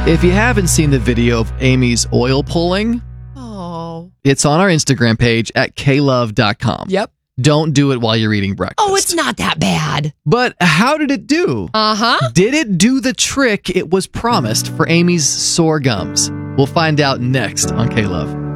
If you haven't seen the video of Amy's oil pulling, it's on our Instagram page at klove.com. Yep. Don't do it while you're eating breakfast. Oh, it's not that bad. But how did it do? Did it do the trick it was promised for Amy's sore gums? We'll find out next on K-Love.